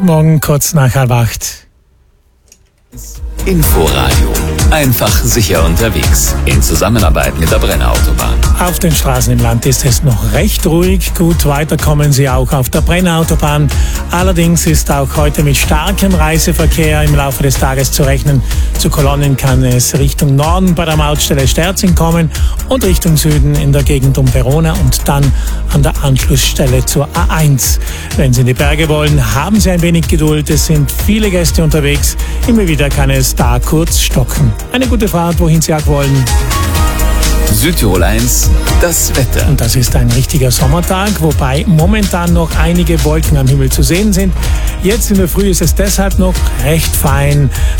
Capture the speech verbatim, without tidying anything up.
Guten Morgen, kurz nach halb acht. Inforadio. Einfach sicher unterwegs. In Zusammenarbeit mit der Brenner Autobahn. Auf den Straßen im Land ist es noch recht ruhig. Gut, weiter kommen Sie auch auf der Brenner Autobahn. Allerdings ist auch heute mit starkem Reiseverkehr im Laufe des Tages zu rechnen. Zu Kolonnen kann es Richtung Norden bei der Mautstelle Sterzing kommen und Richtung Süden in der Gegend um Verona und dann an der Anschlussstelle zur A eins. Wenn Sie in die Berge wollen, haben Sie ein wenig Geduld. Es sind viele Gäste unterwegs. Immer wieder kann es da kurz stocken. Eine gute Fahrt, wohin Sie auch wollen. Südtirol eins, das Wetter. Und das ist ein richtiger Sommertag, wobei momentan noch einige Wolken am Himmel zu sehen sind. Jetzt in der Früh ist es deshalb noch recht fein.